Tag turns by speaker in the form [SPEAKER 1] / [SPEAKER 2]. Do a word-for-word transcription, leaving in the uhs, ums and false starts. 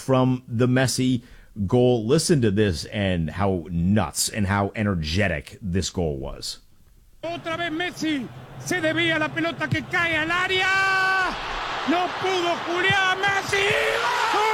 [SPEAKER 1] from the Messi goal. Listen to this and how nuts and how energetic this goal was.
[SPEAKER 2] Otra vez Messi, se desvía la pelota que cae al área. No pudo Julián Messi. ¡Gol!